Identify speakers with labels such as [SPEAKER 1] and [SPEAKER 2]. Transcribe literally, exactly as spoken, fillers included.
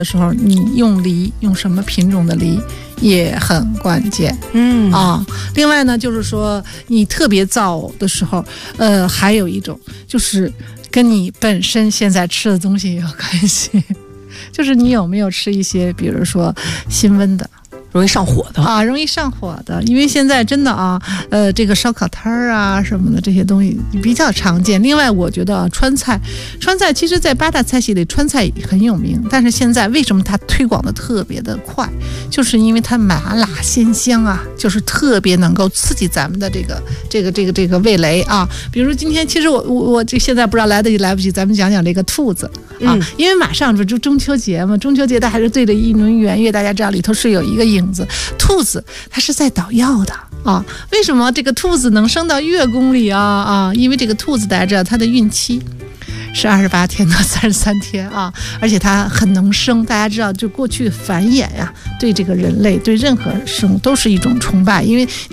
[SPEAKER 1] 的时候，你用梨用什么品种的梨也很关键。
[SPEAKER 2] 嗯
[SPEAKER 1] 啊，另外呢，就是说你特别燥的时候，呃，还有一种就是跟你本身现在吃的东西也有关系，就是你有没有吃一些，比如说辛温的。
[SPEAKER 2] 容易上火的
[SPEAKER 1] 啊，容易上火的，因为现在真的啊，呃，这个烧烤摊儿啊什么的这些东西比较常见。另外，我觉得啊，川菜，川菜其实在八大菜系里，川菜很有名，但是现在为什么它推广的特别的快，就是因为它麻辣鲜香啊，就是特别能够刺激咱们的这个这个这个这个味蕾啊。比如今天，其实我我我这现在不知道来得及来不及，咱们讲讲这个兔子啊，嗯、因为马上就中秋节嘛，中秋节它还是对着一轮圆月，大家知道里头是有一个影。兔子它是在捣药的啊，为什么这个兔子能升到月宫里啊啊？因为这个兔子大家知道它的孕期是二十八天到三十三天啊，而且它很能生。大家知道，就过去繁衍呀，对这个人类对任何生物都是一种崇拜，因为